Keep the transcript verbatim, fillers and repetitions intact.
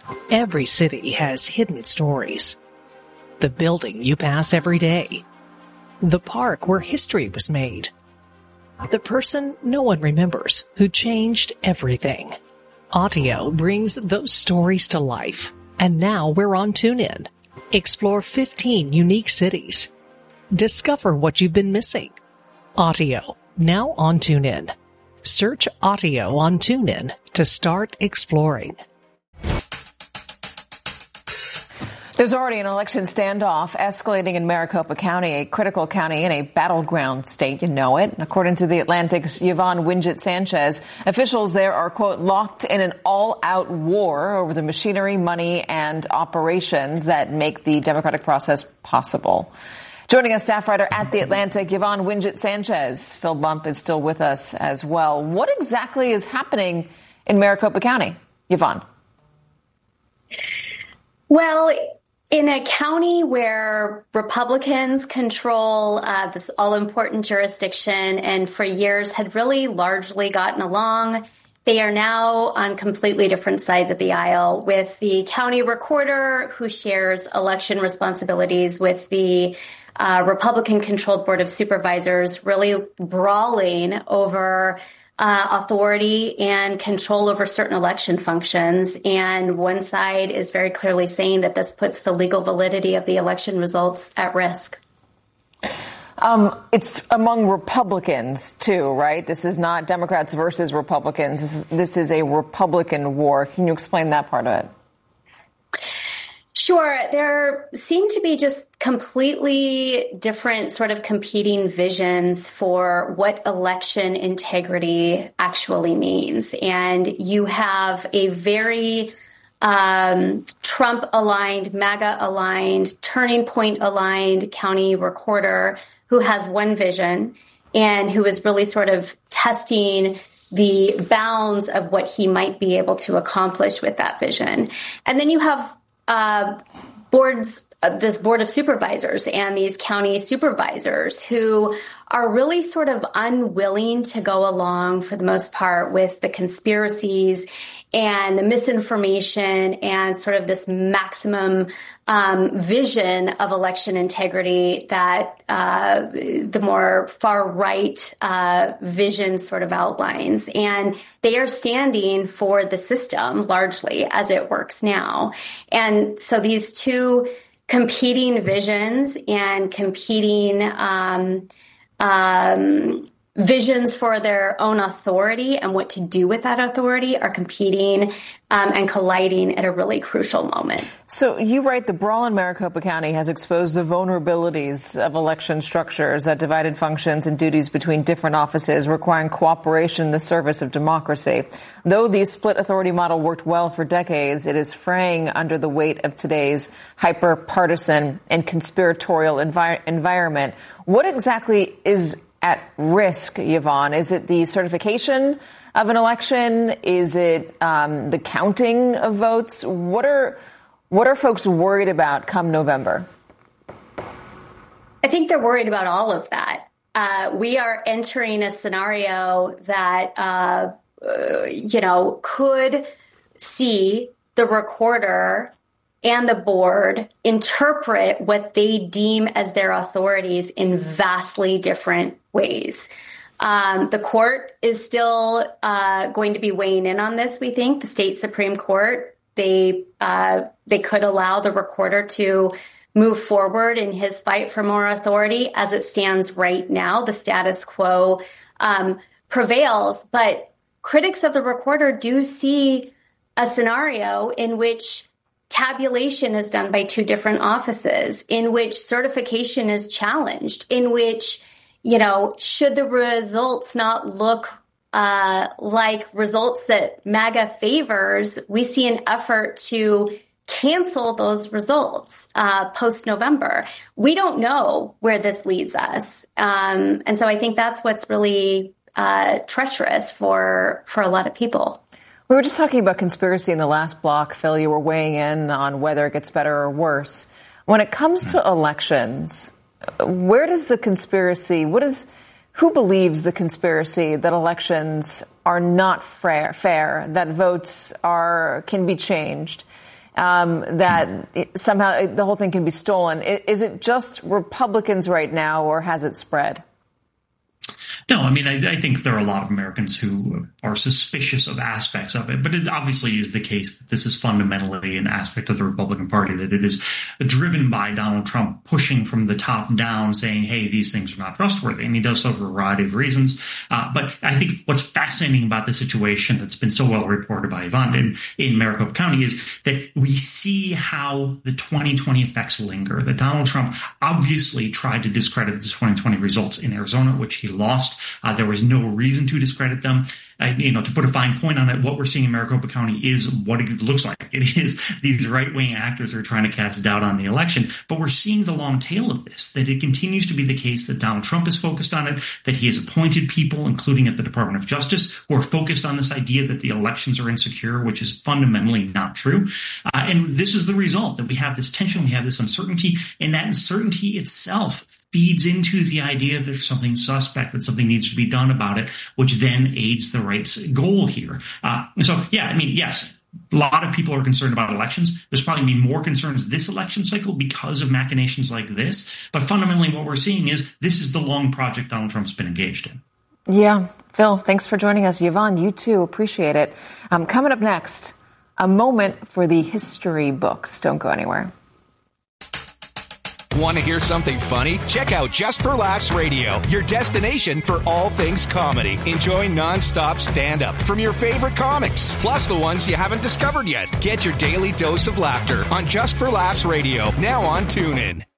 Every city has hidden stories. The building you pass every day. The park where history was made. The person no one remembers who changed everything. Audio brings those stories to life. And now we're on TuneIn. Explore fifteen unique cities. Discover what you've been missing. Audio, now on TuneIn. Search Audio on TuneIn to start exploring. There's already an election standoff escalating in Maricopa County, a critical county in a battleground state. You know it. According to The Atlantic's Yvonne Wingett Sanchez, officials there are, quote, locked in an all-out war over the machinery, money, and operations that make the democratic process possible. Joining us, staff writer at The Atlantic, Yvonne Wingett Sanchez. Phil Bump is still with us as well. What exactly is happening in Maricopa County? Yvonne. Well, in a county where Republicans control uh, this all-important jurisdiction and for years had really largely gotten along, they are now on completely different sides of the aisle, with the county recorder who shares election responsibilities with the uh, Republican-controlled Board of Supervisors really brawling over Uh, authority and control over certain election functions. And one side is very clearly saying that this puts the legal validity of the election results at risk. Um, it's among Republicans, too, right? This is not Democrats versus Republicans. This is, this is a Republican war. Can you explain that part of it? Sure. There seem to be just completely different sort of competing visions for what election integrity actually means. And you have a very um, Trump-aligned, MAGA-aligned, Turning Point-aligned county recorder who has one vision and who is really sort of testing the bounds of what he might be able to accomplish with that vision. And then you have Uh, boards, uh, this board of supervisors and these county supervisors who are really sort of unwilling to go along for the most part with the conspiracies and the misinformation and sort of this maximum um, vision of election integrity that uh, the more far-right uh, vision sort of outlines. And they are standing for the system largely as it works now. And so these two competing visions and competing um, um, visions for their own authority and what to do with that authority are competing um, and colliding at a really crucial moment. So you write the brawl in Maricopa County has exposed the vulnerabilities of election structures that divided functions and duties between different offices, requiring cooperation in the service of democracy. Though the split authority model worked well for decades, it is fraying under the weight of today's hyper-partisan and conspiratorial envi- environment. What exactly is at risk, Yvonne? Is it the certification of an election? Is it um, the counting of votes? What are what are folks worried about come November? I think they're worried about all of that. Uh, we are entering a scenario that, uh, uh, you know, could see the recorder and the board interpret what they deem as their authorities in vastly different ways. Um, the court is still uh, going to be weighing in on this, we think. The state Supreme Court, they uh, they could allow the recorder to move forward in his fight for more authority. As it stands right now, the status quo um, prevails. But critics of the recorder do see a scenario in which tabulation is done by two different offices, in which certification is challenged, in which, you know, should the results not look uh, like results that MAGA favors, we see an effort to cancel those results uh, post-November. We don't know where this leads us. Um, and so I think that's what's really uh, treacherous for, for a lot of people. We were just talking about conspiracy in the last block. Phil, you were weighing in on whether it gets better or worse. When it comes to elections, where does the conspiracy, what is, who believes the conspiracy that elections are not fair, fair, that votes are, can be changed? um, that it, somehow the whole thing can be stolen. Is it just Republicans right now, or has it spread? No, I mean, I, I think there are a lot of Americans who are suspicious of aspects of it, but it obviously is the case that this is fundamentally an aspect of the Republican Party, that it is driven by Donald Trump pushing from the top down, saying, hey, these things are not trustworthy. And he does so for a variety of reasons. Uh, but I think what's fascinating about the situation that's been so well reported by Yvonne in, in Maricopa County is that we see how the twenty twenty effects linger, that Donald Trump obviously tried to discredit the twenty twenty results in Arizona, which he lost. Uh, there was no reason to discredit them. Uh, you know, to put a fine point on it, what we're seeing in Maricopa County is what it looks like. It is these right-wing actors are trying to cast doubt on the election. But we're seeing the long tail of this, that it continues to be the case that Donald Trump is focused on it, that he has appointed people, including at the Department of Justice, who are focused on this idea that the elections are insecure, which is fundamentally not true. Uh, and this is the result, that we have this tension, we have this uncertainty, and that uncertainty itself feeds into the idea that there's something suspect, that something needs to be done about it, which then aids the right goal here. Uh, so, yeah, I mean, yes, a lot of people are concerned about elections. There's probably been more concerns this election cycle because of machinations like this. But fundamentally, what we're seeing is this is the long project Donald Trump's been engaged in. Yeah. Phil, thanks for joining us. Yvonne, you too. Appreciate it. Um, coming up next, a moment for the history books. Don't go anywhere. Want to hear something funny? Check out Just for Laughs Radio, your destination for all things comedy. Enjoy nonstop stand-up from your favorite comics, plus the ones you haven't discovered yet. Get your daily dose of laughter on Just for Laughs Radio, now on TuneIn.